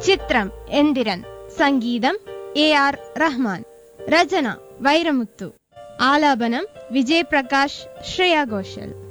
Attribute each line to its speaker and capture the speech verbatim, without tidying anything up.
Speaker 1: ചിത്രം എന്തിരൻ, സംഗീതം A R Rahman, രചന വൈരമുത്തു, ആലാപനം വിജയ് പ്രകാശ്, ശ്രേയ ഘോഷൽ.